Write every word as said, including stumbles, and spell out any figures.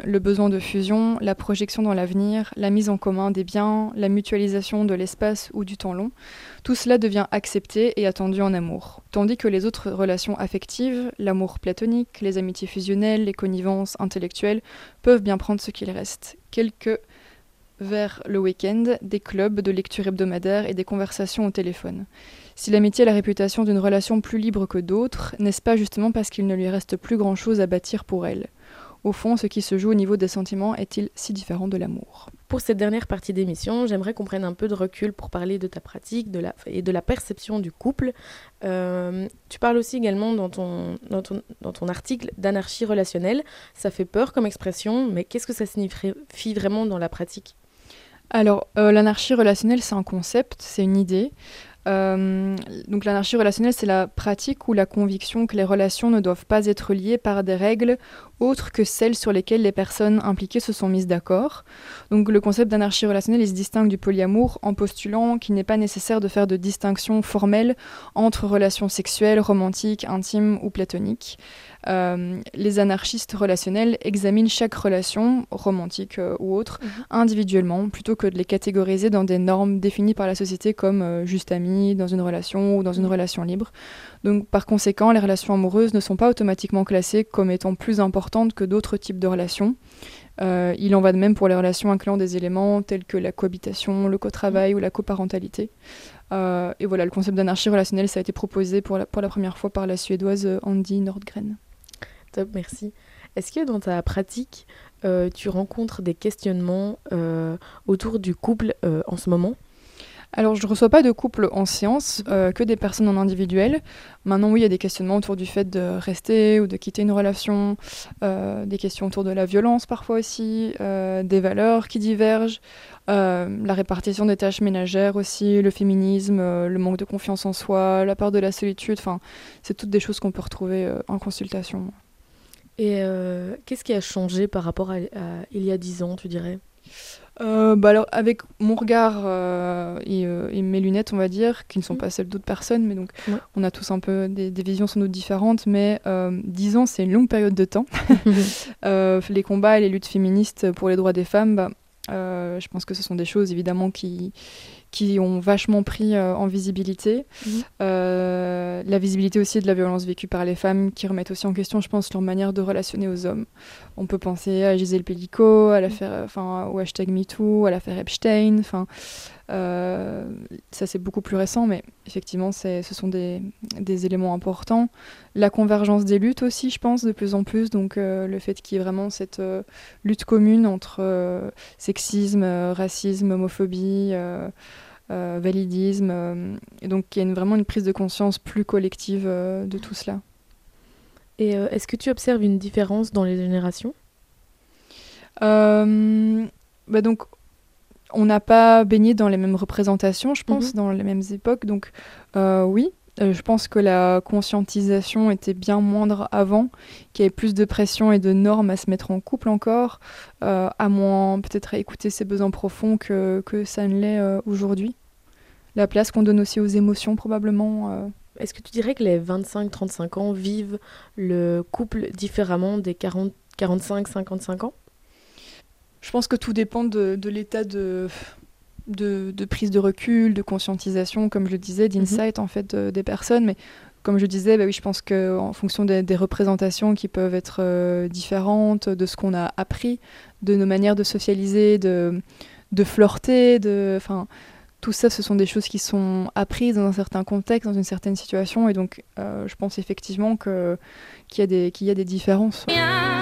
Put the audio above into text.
le besoin de fusion, la projection dans l'avenir, la mise en commun des biens, la mutualisation de l'espace ou du temps long, tout cela devient accepté et attendu en amour. Tandis que les autres relations affectives, l'amour platonique, les amitiés fusionnelles, les connivences intellectuelles, peuvent bien prendre ce qu'il reste. Quelques vers le week-end, des clubs de lecture hebdomadaire et des conversations au téléphone. Si l'amitié a la réputation d'une relation plus libre que d'autres, n'est-ce pas justement parce qu'il ne lui reste plus grand-chose à bâtir pour elle ? Au fond, ce qui se joue au niveau des sentiments est-il si différent de l'amour ? Pour cette dernière partie d'émission, j'aimerais qu'on prenne un peu de recul pour parler de ta pratique de la, et de la perception du couple. Euh, tu parles aussi également dans ton, dans ton, dans ton article d'anarchie relationnelle. Ça fait peur comme expression, mais qu'est-ce que ça signifie vraiment dans la pratique ? Alors, euh, l'anarchie relationnelle, c'est un concept, c'est une idée. Euh, donc l'anarchie relationnelle, c'est la pratique ou la conviction que les relations ne doivent pas être liées par des règles autres que celles sur lesquelles les personnes impliquées se sont mises d'accord. Donc le concept d'anarchie relationnelle, il se distingue du polyamour en postulant qu'il n'est pas nécessaire de faire de distinction formelle entre relations sexuelles, romantiques, intimes ou platoniques. Euh, les anarchistes relationnels examinent chaque relation, romantique euh, ou autre, mmh. individuellement, plutôt que de les catégoriser dans des normes définies par la société comme euh, juste amis, dans une relation ou dans une relation libre. Donc par conséquent, les relations amoureuses ne sont pas automatiquement classées comme étant plus importantes que d'autres types de relations. Euh, il en va de même pour les relations incluant des éléments tels que la cohabitation, le cotravail mmh. ou la coparentalité. Euh, et voilà, le concept d'anarchie relationnelle, ça a été proposé pour la, pour la première fois par la Suédoise Andy Nordgren. Top, merci. Est-ce que dans ta pratique, euh, tu rencontres des questionnements euh, autour du couple euh, en ce moment ? Alors, je ne reçois pas de couple en séance, euh, que des personnes en individuel. Maintenant, oui, il y a des questionnements autour du fait de rester ou de quitter une relation, euh, des questions autour de la violence parfois aussi, euh, des valeurs qui divergent, euh, la répartition des tâches ménagères aussi, le féminisme, euh, le manque de confiance en soi, la peur de la solitude. Enfin, c'est toutes des choses qu'on peut retrouver euh, en consultation. Et euh, qu'est-ce qui a changé par rapport à, à il y a dix ans, tu dirais ? Euh, bah alors, avec mon regard euh, et, euh, et mes lunettes, on va dire, qui ne sont pas celles d'autres personnes, mais donc ouais. on a tous un peu des, des visions sans doute différentes, mais euh, dix ans, c'est une longue période de temps. euh, les combats et les luttes féministes pour les droits des femmes, bah, euh, je pense que ce sont des choses évidemment qui, qui ont vachement pris euh, en visibilité. Mmh. Euh, la visibilité aussi de la violence vécue par les femmes qui remettent aussi en question, je pense, leur manière de relationner aux hommes. On peut penser à Gisèle Pellicot, à l'affaire, enfin, au hashtag MeToo, à l'affaire Epstein. Enfin, euh, ça, c'est beaucoup plus récent, mais effectivement, c'est, ce sont des, des éléments importants. La convergence des luttes aussi, je pense, de plus en plus. Donc, euh, le fait qu'il y ait vraiment cette euh, lutte commune entre euh, sexisme, euh, racisme, homophobie... Euh, Euh, validisme, euh, et donc il y a une, vraiment une prise de conscience plus collective euh, de tout cela. Et euh, est-ce que tu observes une différence dans les générations ? euh, bah donc, on n'a pas baigné dans les mêmes représentations, je pense, mm-hmm. dans les mêmes époques, donc euh, oui, euh, je pense que la conscientisation était bien moindre avant, qu'il y avait plus de pression et de normes à se mettre en couple encore, euh, à moins peut-être à écouter ses besoins profonds que, que ça ne l'est euh, aujourd'hui. La place qu'on donne aussi aux émotions, probablement. Euh. Est-ce que tu dirais que les vingt-cinq à trente-cinq ans vivent le couple différemment des quarante, quarante-cinq à cinquante-cinq ans ? Je pense que tout dépend de, de l'état de... De, de prise de recul, de conscientisation, comme je le disais, d'insight mm-hmm. en fait de, des personnes. Mais comme je disais, bah oui, je pense qu'en fonction des, des représentations qui peuvent être euh, différentes, de ce qu'on a appris, de nos manières de socialiser, de, de flirter, de, enfin, tout ça, ce sont des choses qui sont apprises dans un certain contexte, dans une certaine situation. Et donc, euh, je pense effectivement que, qu'il y a des, qu'il y a des différences. Yeah.